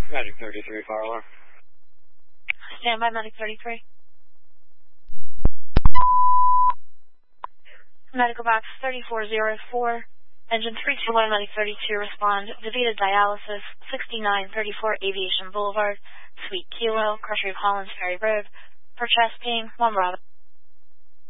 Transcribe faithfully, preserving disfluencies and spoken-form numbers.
Medic thirty-three, fire alarm. Stand by, Medic thirty-three. Medical box thirty-four oh four, engine three two one, Medic thirty-two, respond. DaVita Dialysis, sixty-nine thirty-four Aviation Boulevard, Suite Kilo, Crusher Collins Ferry Road. For chest pain, one Bravo.